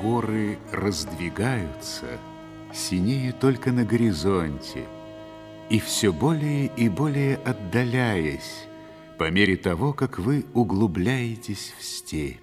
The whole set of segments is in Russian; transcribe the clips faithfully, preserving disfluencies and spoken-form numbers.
горы раздвигаются, синее только на горизонте, и все более и более отдаляясь, по мере того, как вы углубляетесь в степь.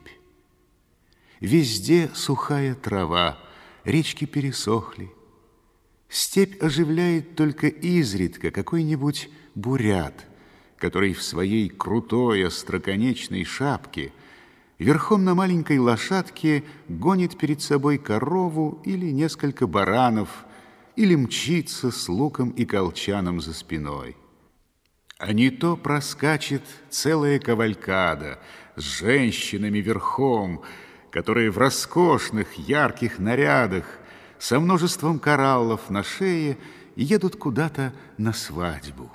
Везде сухая трава, речки пересохли. Степь оживляет только изредка какой-нибудь бурят, который в своей крутой остроконечной шапке верхом на маленькой лошадке гонит перед собой корову или несколько баранов, или мчится с луком и колчаном за спиной. А не то проскачет целая кавалькада с женщинами верхом, которые в роскошных ярких нарядах со множеством кораллов на шее едут куда-то на свадьбу.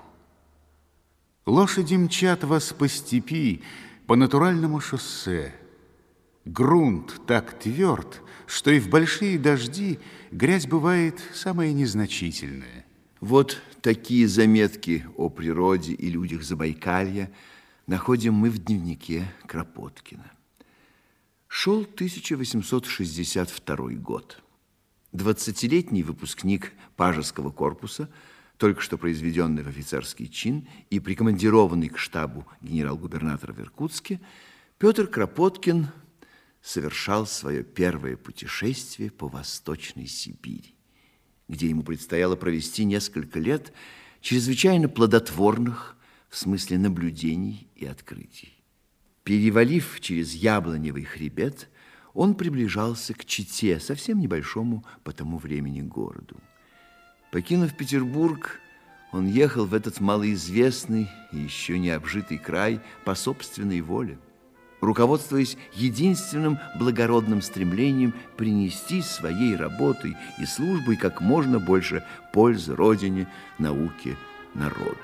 Лошади мчат вас по степи, по натуральному шоссе. Грунт так тверд, что и в большие дожди грязь бывает самая незначительная. Вот такие заметки о природе и людях Забайкалья находим мы в дневнике Кропоткина. Шел тысяча восемьсот шестьдесят второй год. Двадцатилетний выпускник Пажеского корпуса, только что произведенный в офицерский чин и прикомандированный к штабу генерал-губернатора в Иркутске, Петр Кропоткин совершал свое первое путешествие по Восточной Сибири, где ему предстояло провести несколько лет чрезвычайно плодотворных в смысле наблюдений и открытий. Перевалив через Яблоневый хребет, он приближался к Чите, совсем небольшому по тому времени городу. Покинув Петербург, он ехал в этот малоизвестный и еще не обжитый край по собственной воле, руководствуясь единственным благородным стремлением принести своей работой и службой как можно больше пользы Родине, науке, народу.